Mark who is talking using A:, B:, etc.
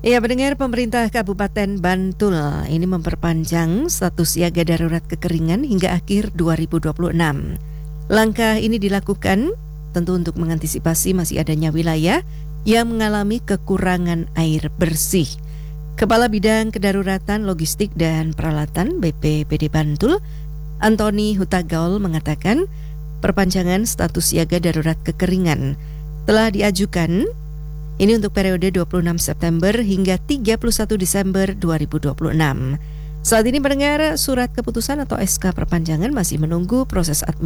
A: Ya, pendengar, pemerintah Kabupaten Bantul ini memperpanjang status siaga darurat kekeringan hingga akhir 2026. Langkah ini dilakukan tentu untuk mengantisipasi masih adanya wilayah yang mengalami kekurangan air bersih. Kepala Bidang Kedaruratan Logistik dan Peralatan BPBD Bantul, Antoni Hutagaul, mengatakan perpanjangan status siaga darurat kekeringan telah diajukan ini untuk periode 26 September hingga 31 Desember 2026. Saat ini pendengar, surat keputusan atau SK perpanjangan masih menunggu proses administrasi